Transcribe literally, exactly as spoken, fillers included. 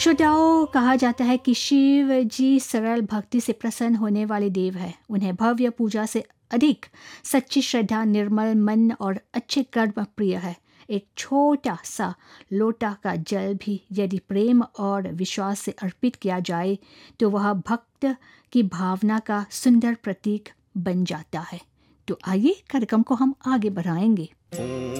श्रोताओं, कहा जाता है कि शिव जी सरल भक्ति से प्रसन्न होने वाले देव हैं। उन्हें भव्य पूजा से अधिक सच्ची श्रद्धा, निर्मल मन और अच्छे कर्म प्रिय है। एक छोटा सा लोटा का जल भी यदि प्रेम और विश्वास से अर्पित किया जाए तो वह भक्त की भावना का सुंदर प्रतीक बन जाता है। तो आइए कार्यक्रम को हम आगे बढ़ाएंगे।